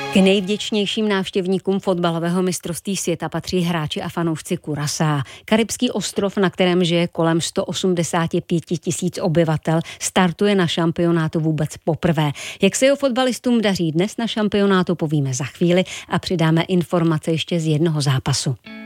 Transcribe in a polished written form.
K nejvděčnějším návštěvníkům fotbalového mistrovství světa patří hráči a fanoušci Curaçaa. Karibský ostrov, na kterém žije kolem 185 000 obyvatel, startuje na šampionátu vůbec poprvé. Jak se jeho fotbalistům daří dnes na šampionátu, povíme za chvíli a přidáme informace ještě z jednoho zápasu.